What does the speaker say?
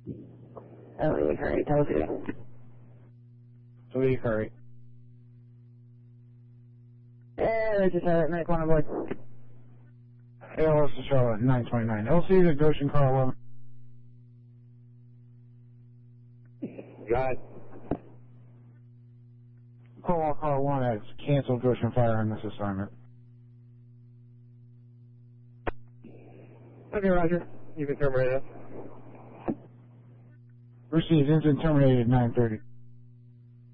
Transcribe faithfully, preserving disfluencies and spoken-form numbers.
Ellie, hurry, tell you. Lee, hurry. Yeah, they just had it, make one aboard. A L S to Charlotte, nine twenty-nine. L C to Goshen, car eleven. Got it. Call car one has canceled Goshen Fire on this assignment. Okay, Roger. You can terminate it. Received, engine terminated, nine thirty.